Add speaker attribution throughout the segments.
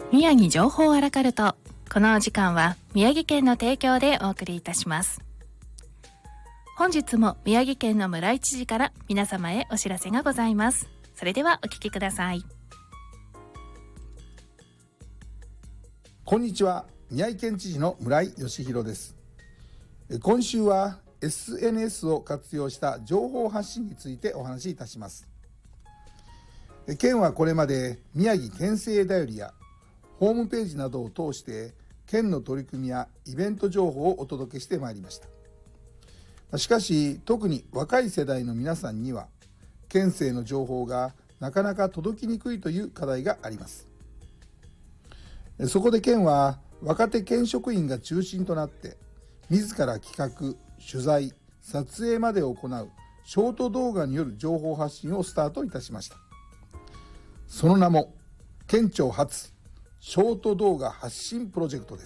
Speaker 1: 宮城情報アラカルト。このお時間は宮城県の提供でお送りいたします。本日も宮城県の村井知事から皆様へお知らせがございます。それではお聞きください。
Speaker 2: こんにちは、宮城県知事の村井義弘です。今週は SNS を活用した情報発信についてお話しいたします。県はこれまで宮城県政だよりやホームページなどを通して県の取り組みやイベント情報をお届けしてまいりました。しかし特に若い世代の皆さんには県政の情報がなかなか届きにくいという課題があります。そこで県は若手県職員が中心となって自ら企画、取材、撮影までを行うショート動画による情報発信をスタートいたしました。その名も県庁発ショート動画発信プロジェクトです。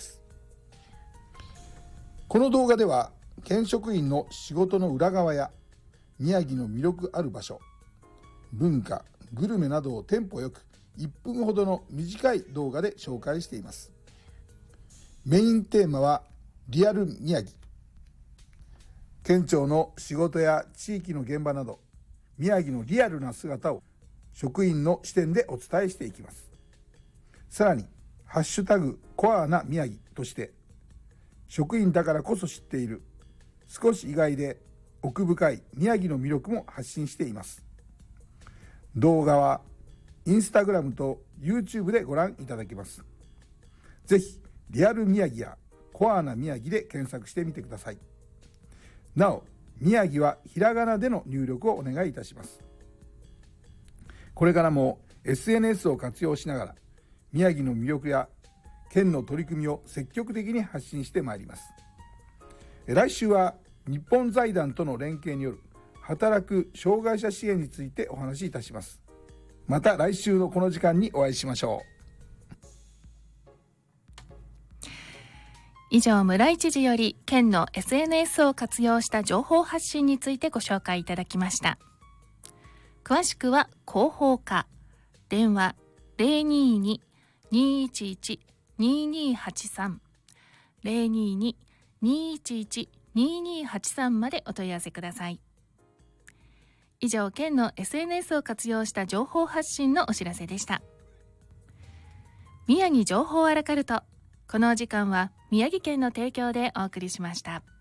Speaker 2: この動画では県職員の仕事の裏側や宮城の魅力ある場所、文化、グルメなどをテンポよく1分ほどの短い動画で紹介しています。メインテーマはリアル宮城。県庁の仕事や地域の現場など宮城のリアルな姿を職員の視点でお伝えしていきます。さらにハッシュタグコアな宮城として職員だからこそ知っている少し意外で奥深い宮城の魅力も発信しています。動画はインスタグラムと YouTube でご覧いただけます。ぜひリアル宮城やコアな宮城で検索してみてください。なお宮城はひらがなでの入力をお願いいたします。これからも SNS を活用しながら宮城の魅力や県の取り組みを積極的に発信してまいります。来週は日本財団との連携による働く障害者支援についてお話しいたします。また来週のこの時間にお会いしましょう。
Speaker 1: 以上、村井知事より県の SNS を活用した情報発信についてご紹介いただきました。詳しくは広報課、電話 022-211-2283 022-211-2283 までお問い合わせください。以上、県の SNS を活用した情報発信のお知らせでした。宮城情報アラカルト。このお時間は宮城県の提供でお送りしました。